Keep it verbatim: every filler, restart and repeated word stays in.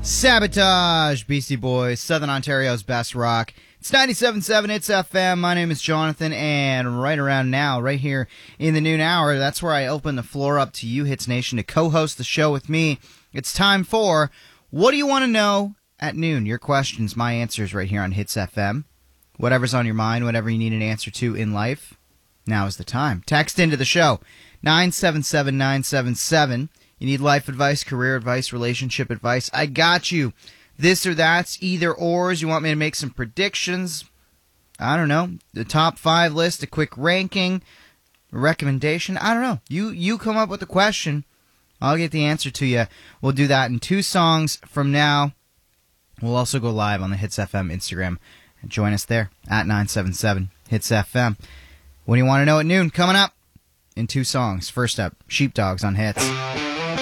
Sabotage, Beastie Boys, Southern Ontario's best rock. It's ninety-seven point seven Hits F M. My name is Jonathan, and right around now, right here in the noon hour, that's where I open the floor up to you, Hits Nation, to co-host the show with me. It's time for What Do You Want to Know at Noon? Your questions, my answers right here on Hits F M. Whatever's on your mind, whatever you need an answer to in life, now is the time. Text into the show, nine seven seven nine seven seven. You need life advice, career advice, relationship advice. I got you. This or that's, either ors. You want me to make some predictions? I don't know. The top five list, a quick ranking, a recommendation. I don't know. You you come up with a question. I'll get the answer to you. We'll do that in two songs from now. We'll also go live on the Hits F M Instagram. Join us there at nine seven seven Hits F M. What do you want to know at noon? Coming up in two songs. First up, Sheepdogs on Hits.